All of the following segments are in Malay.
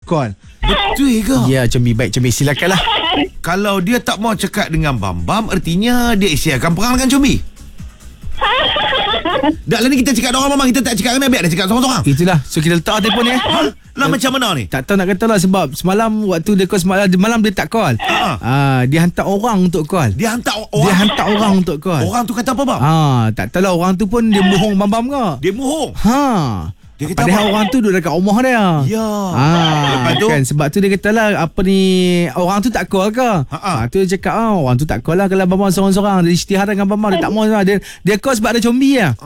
call. Betul ke? Ya, Combi. Baik, Combi. Silakanlah. Kalau dia tak mau cakap dengan Bam, artinya dia isiakan perang dengan Combi. Dah lah ni kita cakap dengan orang Mamang, kita tak cakap dengan biar dia cakap seorang-seorang. Itulah. So, kita letak telefon ni. Lah macam mana ni? Tak tahu nak kata lah sebab semalam waktu dia call malam dia tak call. Dia hantar orang untuk call. Dia hantar orang. Dia hantar orang untuk call. Orang tu kata apa, Bam? Tak tahu lah orang tu pun dia bohong Bam ke. Dia bohong. Dia kata Padahal apa? orang tu duduk dekat rumah dia. Ya. Lepas tu kan, sebab tu dia kata lah apa ni, orang tu tak call ke. Tu dia cakap orang tu tak call lah kalau Bam seorang-seorang. Dia isytihar dengan Bam, dia tak mau lah. Dia call sebab ada Combi lah.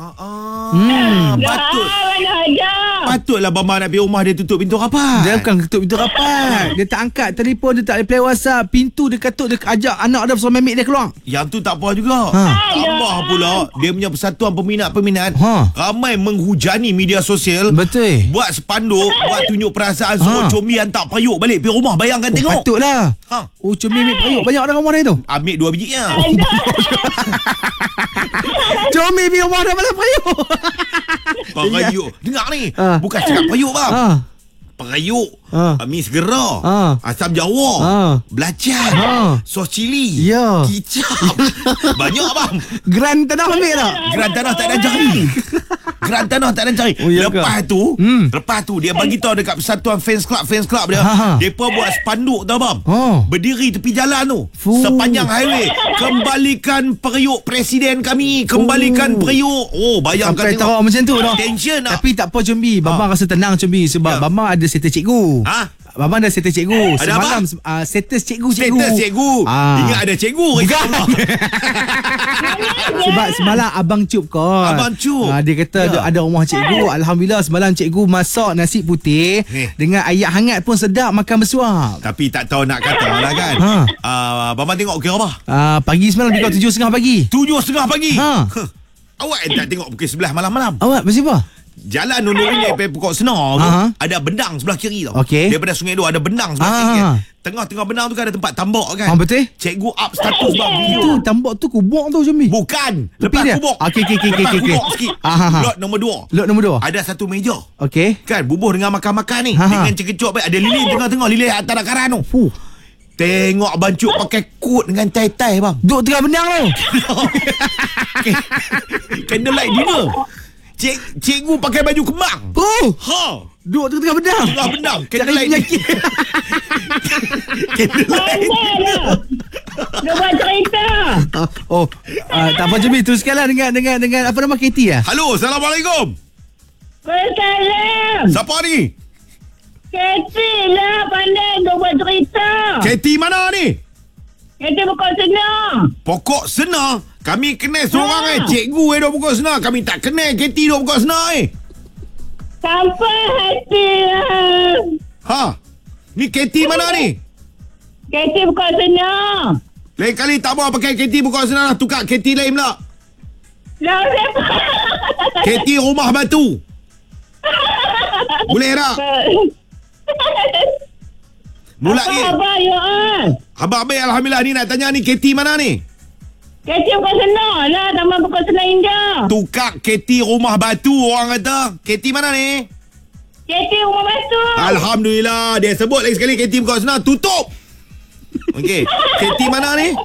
Patutlah Bama nak pergi rumah dia tutup pintu rapat. Dia bukan tutup pintu rapat. Dia tak angkat telefon, dia tak reply WhatsApp. Pintu dia katuk, dia ajak anak dia bersama memik dia keluar. Yang tu tak apa juga. Tambah pula dia punya persatuan peminat-peminat ramai menghujani media sosial. Betul. Buat spanduk, buat tunjuk perasaan suruh Combi hantar periuk balik pergi rumah. Bayangkan tengok. Patutlah. Combi ambil periuk banyak dalam rumah dia tu. Ambil 2 biji ya. Combi pergi rumah dia malah periuk. Periuk. Dengar ni. Bukan cakap periuk bang. Periuk, mi segera, asam jawa, belacan, sos cili, kicap. Banyak bang. Geran tanah ambil tak? Geran tanah tak ada jari. Geran tanah tak ada jari. Lepas tu dia bagi tahu dekat persatuan fans club dia. Depa buat spanduk tau bang. Berdiri tepi jalan tu. Sepanjang highway. Kembalikan periuk presiden kami. Kembalikan periuk. Bayangkan sampai teruk macam tu dah. Tension lah. Tapi tak apa Combi. Bambang rasa tenang Combi sebab Bambang ada status cikgu. Bambang ada status cikgu. Ada semalam status cikgu. Status cikgu. Ingat ada cikgu. Sebab semalam Abang Cup call. Abang Cup. Dia kata ada rumah cikgu. Alhamdulillah semalam cikgu masak nasi putih dengan ayam hangat pun sedap, makan bersuap. Tapi tak tahu nak kata lah kan. Bambang tengok pukul apa? Pagi semalam dia 7.30 pagi. 7.30 pagi? Awak tak tengok pukul 11 malam-malam? Awak pasal apa? Jalan Nurul ini pokok senar tu ada bendang sebelah kiri tau. Daripada Sungai Dua ada bendang sebelah kiri. Tengah-tengah bendang tu kan ada tempat tambak kan. Betul. Cikgu up status bang video. Itu tambak tu kubur tu Combi. Bukan. Tepi Lepas dia. kubur. Okey. Kubur sikit. Lot nombor 2. Lot nombor 2. Ada satu meja. Okey. Kan bubuh dengan makan-makan ni. Dengan cekecok baik. Ada lilin tengah-tengah. Lilin atas karan tu. Tengok Abang Cuk pakai kod dengan tai-tai bang. Duk tengah bendang tu. Candlelight dinner. Cikgu pakai baju kembang. Duk tengah bendang. Tengah bendang. Candlelight dinner. Candlelight dinner. Dia buat cerita. Tak apa Combi, teruskanlah dengan apa nama Katie lah. Halo, Assalamualaikum. Waalaikumsalam. Siapa ni? Katie lah, pandai dia buat cerita. Katie mana ni? Katie bukan senang. Pokok senar. Kami kenal seorang cikgu duk pokok senar. Kami tak kenal Katie duk pokok senar Sampai hati lah. Ni Katie mana ni? Katie bukan senang. Lain kali tak mau pakai Katie pokok senar lah. Tukar Katie lain pula. Katie rumah batu. Boleh tak? Mulai Abang ya. Abang baik Alhamdulillah. Ni nak tanya ni Katie mana ni? Katie bukan senang lah. Taman bukan senang indah. Tukar Katie rumah batu orang kata. Katie mana ni? Katie rumah batu. Alhamdulillah. Dia sebut lagi sekali Katie bukan senang. Tutup. Okey. Katie mana ni?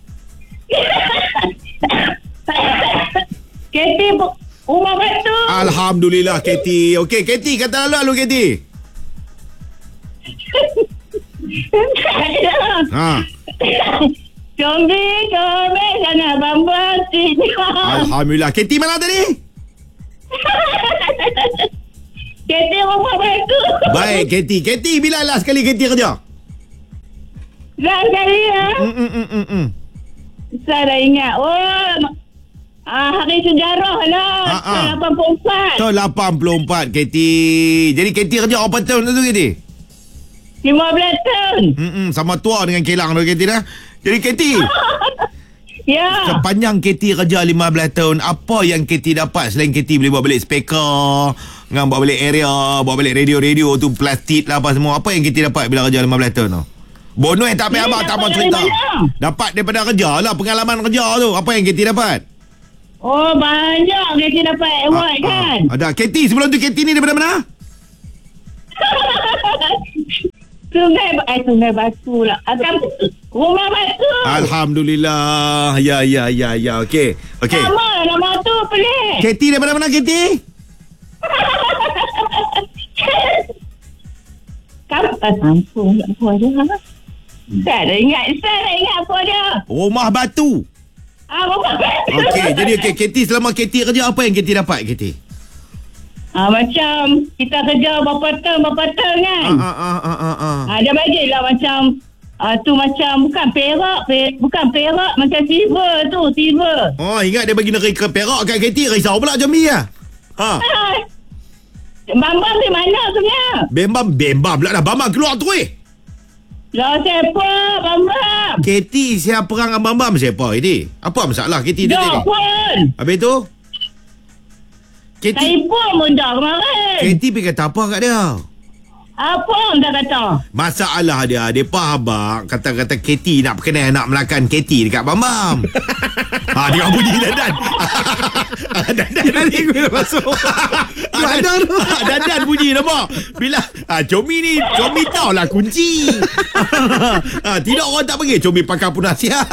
Katie rumah batu. Alhamdulillah Katie. Okey Katie kata lalu Katie. Combi jangan bambang Alhamdulillah. Katie mana tadi? Katie rumah batu. Baik Katie bila last kali Katie kerja? Last kali ya. Saya dah ingat. Hari sejarah lah. Tahun 84. Tahun 84 Katie. Jadi Katie kerja berapa tahun tu Katie? 15 tahun. Sama tua dengan Kelang tu Katie dah. Jadi Katie, ya. sepanjang Katie kerja 15 tahun, apa yang Katie dapat selain Katie boleh bawa balik speaker, dengan bawa balik area, bawa balik radio tu, plastik lah apa semua. Apa yang Katie dapat bila kerja 15 tahun tu? Bonus tak payah abang tak mau cerita. Dapat daripada kerja lah, pengalaman kerja tu. Apa yang Katie dapat? Banyak Katie dapat award kan. Ada. Katie sebelum tu Katie ni daripada mana? Sungai Batu lah. Rumah Batu. Alhamdulillah. Ya. Okey. Sama nama tu pelik. Katie daripada mana, Katie? Kampung apa dia? Saya dah ingat apa dia. Rumah Batu. Rumah Batu. Okey, jadi Katie, selama Katie kerja, apa yang Katie dapat, Katie? Macam kita kerja berapa tahun kan. Dia bagilah macam tu macam bukan perak macam silver. Oh, ingat dia bagi nerika perak kat Katie, risau pula Jambi lah. Bambang di mana sebenarnya? Bembam pula dah. Bambang keluar tu Lah siapa Bambang? Katie siapa perang dengan Bambam siapa ini? Apa masalah Katie dia tadi? pun. Habis tu? Katie Pun dah kemarin. Katie pergi kata apa kat dia? Apa dah kata? Masalah dia habang kata Katie nak perkenal nak melakan Katie dekat Bambam. Dia bunyi dandan. Dandan tadi aku dah masuk. Dandan bunyi nampak. Bila Comi tahulah kunci. Tidak orang tak pergi Comi pakai pun nasihat.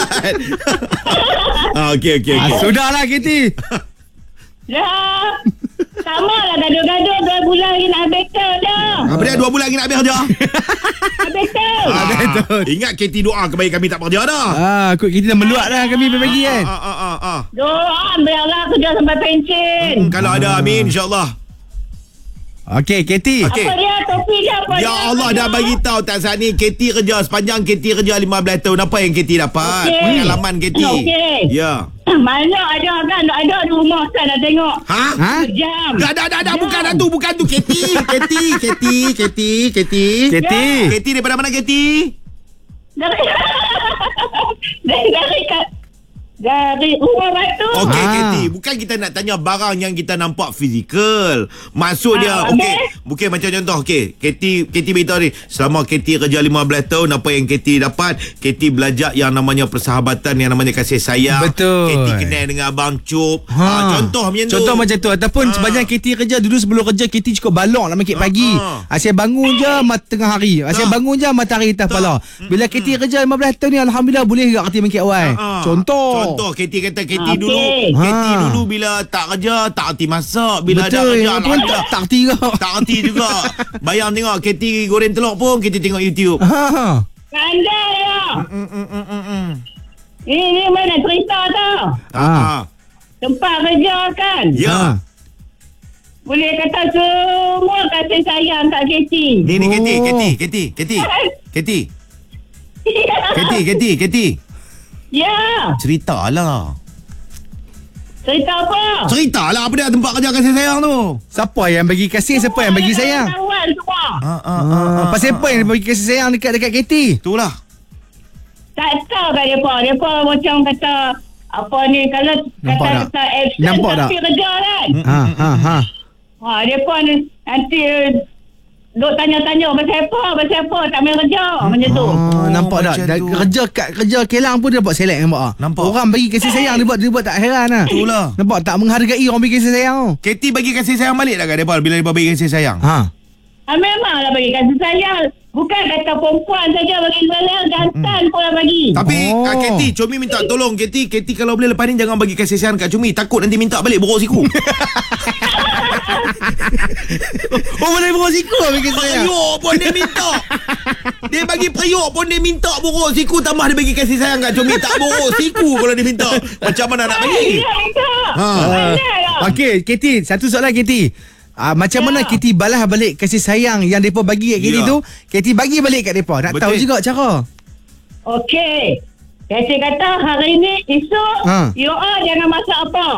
Okey. Sudahlah Katie. Dah. Sama lah gaduh-gaduh 2 bulan lagi nak habis tahun dah. Apa dia 2 bulan lagi nak habis kerja? Habis tahun. Ingat Katie doa kebaikan kami tak bekerja dah. Katie dah meluat dah kami pagi kan. Doa biarlah kerja sampai pencen. Kalau ada amin insyaAllah. Okey Katie. Okay. Apa dia topi dia apa Ya dia, Allah dah bagi tahu tak saat ni Katie kerja sepanjang Katie kerja 15 tahun. Apa yang Katie dapat? Pengalaman Katie. Okey. Ya. Mana ada kan? Ada di rumah saya nak tengok. Ha? Jam. Dah bukan tu Katie. Katie daripada mana Katie? Dari rumah Batu. Okey Katie, bukan kita nak tanya barang yang kita nampak fizikal. Maksud dia okey macam contoh Katie beritahu ni selama Katie kerja 15 tahun apa yang Katie dapat. Katie belajar yang namanya persahabatan, yang namanya kasih sayang. Betul. Katie kenal dengan abang Cop. Contoh macam tu. Contoh macam tu ataupun sepanjang Katie kerja dulu sebelum kerja Katie cukup balok nak makit pagi. Asyik bangun je tengah hari. Asyik bangun je matahari atas kepala. Bila Katie kerja 15 tahun ni alhamdulillah boleh juga kerja makit awal. Contoh Katie kata Katie dulu bila tak kerja tak erti masak, bila ada kerja alhamdulillah tak erti juga. Bayang tengok Katie goreng telur pun Katie tengok YouTube. Pandai lah. Ini mana cerita tu? Tempat kerja kan? Ya. Boleh kata semua kasih sayang kat Katie. Ni Katie. Ya. Ceritalah apa dia tempat kerja kasih sayang tu. Siapa yang bagi kasih, siapa yang bagi sayang? Kawan semua. Pasal apa yang bagi kasih sayang dekat Katie? Itulah. Tak tahu kat depa macam kata apa ni kalau nampak kata absent nampak tapi kerja kan. Depa ni nanti duk tanya-tanya pasal apa tak main kerja macam tu. Nampak tak? Kerja Kelang pun dia buat select nampak. Orang bagi kasih sayang dia buat tak heran lah. Itulah. Nampak tak menghargai orang bagi kasih sayang. Katie bagi kasih sayang balik tak kat depa bila depa bagi kasih sayang? Memanglah bagi kasih sayang. Bukan kata perempuan saja bagi sayang, jantan pun bagi. Tapi Katie, Comi minta tolong Katie kalau boleh lepas ni jangan bagi kasih sayang kat Comi. Takut nanti minta balik borok siku. Boleh borok siku bagi kasih sayang. Periuk pun dia minta. Dia bagi periuk pun dia minta borok siku. Tambah dia bagi kasih sayang kat Comi. Tak borok siku kalau dia minta. Macam mana nak bagi? Okey Katie, satu soalan Katie. Macam mana Katie balas balik kasih sayang yang mereka bagi kat Katie tu, Katie bagi balik kat mereka. Nak tahu juga cara. Okey. Katie kata hari ni esok you all jangan masak apa.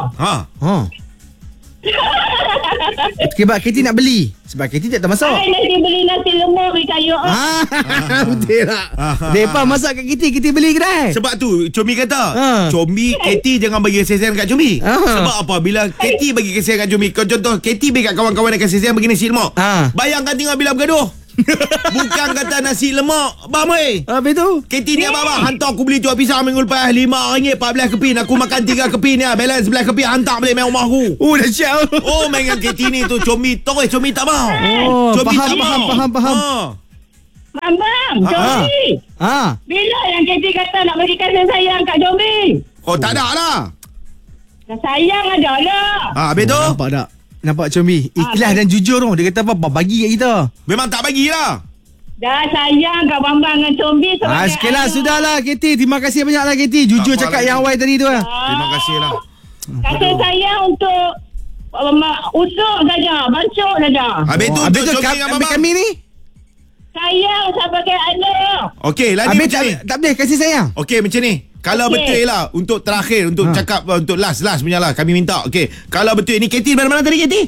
Sebab Katie nak beli. Sebab Katie tak tahu masak. Nanti beli nasi lemak dekat you all. Betul tak? Mereka masak kat Katie beli kedai. Sebab tu Comi kata Comi, Katie jangan bagi kasih sayang kat Comi. Sebab apa? Bila Katie bagi kasih sayang kat Comi, kau contoh Katie bagi kat kawan-kawan yang kasih sayang bagi nasi lemak. Bayangkan tengok bila bergaduh. Bukan kata nasi lemak bang weh. Habis tu Katie ni abang hantar aku beli jual pisang minggu lepas RM5 14 keping. Aku makan 3 keping ni, balance 11 keping hantar balik main rumah aku. Dahsyat. Main dengan Katie ni tu Comi tak mau. Comi faham. Bambang, Jombi. Bila yang KT kata nak bagi kasih sayang kat Jombi? Oh, tak ada lah. Sayang ada lah. Habis tu? Nampak tak? Nampak Combi? Ikhlas dan jujur tu. Dia kata apa? Bagi kat kita. Memang tak bagilah. Dah sayang kat Bambang dengan Combi. Sekali sudahlah KT. Terima kasih banyaklah KT. Jujur cakap yang awal tadi tu lah. Terima kasih lah. Kasih sayang untuk usuk saja, bancuk saja. Habis tu untuk Combi dengan Bambang. Kami ni? Sayang sebagai anak. Okey, lah ni macam ni. Tak boleh kasih sayang. Okey, macam ni. Kalau betul lah, untuk terakhir, untuk cakap, untuk last punya lah, kami minta. Okey, kalau betul ni, KT mana-mana tadi KT?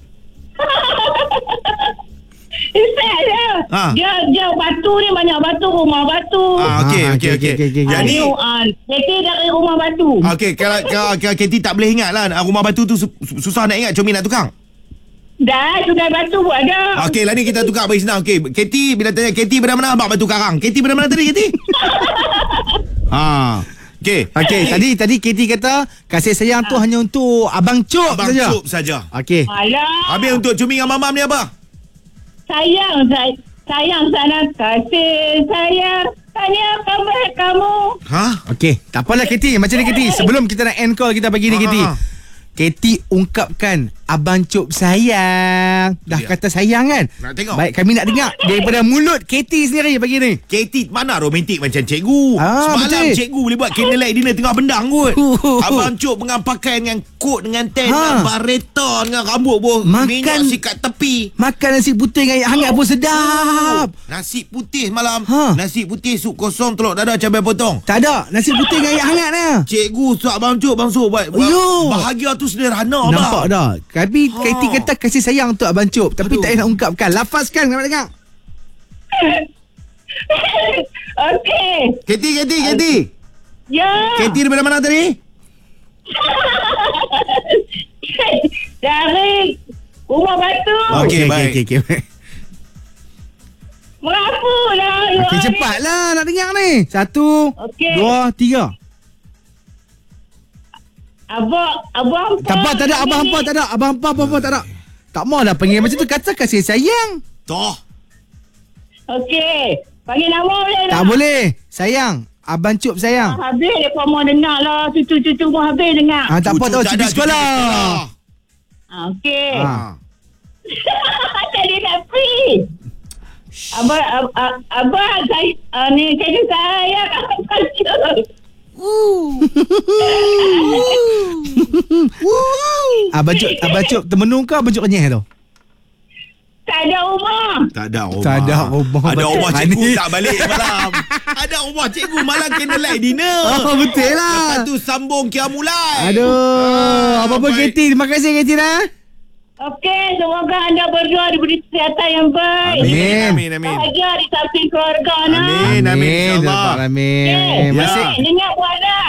Dia batu ni banyak batu, rumah batu. Okey. Jadi KT dari rumah batu. Okey, kalau KT tak boleh ingat lah, rumah batu tu susah nak ingat, Combi nak tukang. Dah, sudah batu pun ada. Okey, lah ni kita tukar bagi senang. Okey, KT bila tanya KT mana-mana abang batu karang. KT mana-mana tadi KT? Okey, tadi KT kata kasih sayang tu hanya untuk Abang Cop saja. Abang Cop saja. Okey. Habis untuk Combi dengan Mamam ni apa? Sayang sana kasih sayang tanya khabar kamu. Okey, tak apalah KT. Macam ni KT, sebelum kita nak end call kita pagi ni KT. KT ungkapkan Abang Cop sayang. Dah kata sayang kan? Nak tengok. Baik, kami nak dengar daripada mulut KT sendiri pagi ni. KT mana romantik macam cikgu. Semalam betul. cikgu boleh buat candlelight dinner tengah bendang kot. Abang Cop dengan pakaian dengan coat dengan tan dengan bareta dengan rambut pun minyak sikat tepi. Makan nasi putih dengan air hangat pun sedap. Nasi putih malam. Nasi putih sup kosong telur dadah cabai potong. Tak ada, nasi putih dengan air hangat ni. Cikgu suap Abang Cop bangsu buat bahagia tu sederhana. Nampak dah. Tapi KT kata kasih sayang untuk Abang Cop, tapi tak nak ungkapkan. Lafazkan nak dengar. Okey. KT. Ya. KT daripada mana tadi? Dari rumah batu. Okey, baik. Merapulah. Okey, cepatlah nak dengar ni. 1, 2, 3. Abang Tak apa, tak ada. Abang hampa tak ada. Abang hampa tak ada. Tak maulah panggil macam tu. Kata kasih sayang. Toh. Okey. Panggil nama boleh tak? Tak boleh. Sayang. Abang Cop sayang. Habis mereka mau dengar lah. Cucu-cucu pun habis dengar. Tak apa tau. Cuti sekolah. Okey. Tadi nak free. Abang ni kerja saya kat Abang Cop termenung ke Abang Cop kenyah tu? Tak ada rumah. Ada rumah cikgu tak balik malam. Ada rumah cikgu malam candlelight dinner. Betul lah. Lepas tu sambung Qiyamulai. Apa-apa KT. Terima kasih KT dah. Okey, semoga anda berdua diberi kesihatan yang baik. Amin. Bahagia di samping keluarga anda. Amin. InsyaAllah. Amin. Dengar buat dah.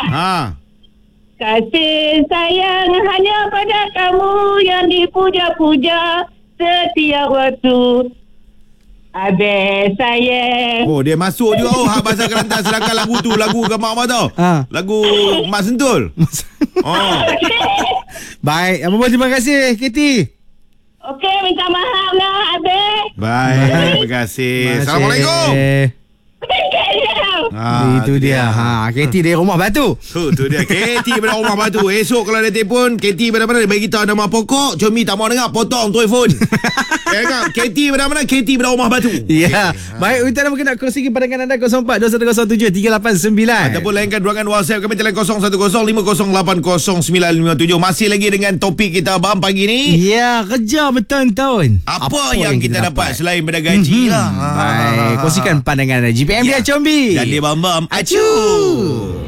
Kasih sayang hanya pada kamu yang dipuja-puja setiap waktu. Habis sayang. Dia masuk juga bahasa Kelantan. Sedangkan lagu tu lagu Mak tau. Lagu Mak Sentul. Baik, apa-apa terima kasih KT. Okey, minta maaf lah Habis. Baik, terima kasih. Assalamualaikum. Itu dia. KT dari rumah batu. Tu dia. KT dari rumah batu. Esok kalau dia telefon, KT mana-mana dia bagi tahu nama pokok. Combi tak mau dengar, potong telefon. KT mana-mana, KT dari rumah batu. Ya. Baik, kita nak nak kongsi pandangan anda 042107 389 ataupun lainkan ruangan WhatsApp kami tele 0105080957. Masih lagi dengan topik kita abang pagi ni. Ya, kerja bertahun-tahun. Apa yang kita dapat selain daripada gaji lah. Baik, kongsikan pandangan anda. GPM dia Combi. Dan dia Bambam. Acu.